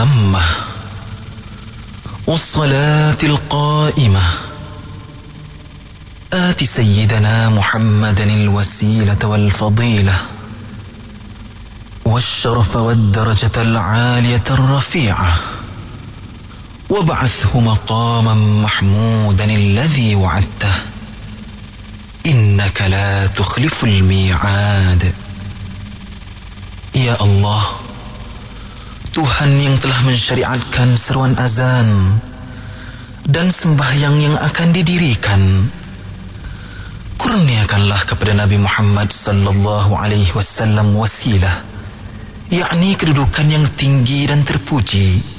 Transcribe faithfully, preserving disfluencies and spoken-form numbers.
أمة والصلاة القائمة آت سيدنا محمدا الوسيلة والفضيلة والشرف والدرجة العالية الرفيعة وابعثه مقاما محمودا الذي وعدته إنك لا تخلف الميعاد. Ya Allah, Tuhan yang telah mensyariatkan seruan azan dan sembahyang yang akan didirikan, kurniakanlah kepada Nabi Muhammad sallallahu alaihi wasallam wasilah, yakni kedudukan yang tinggi dan terpuji,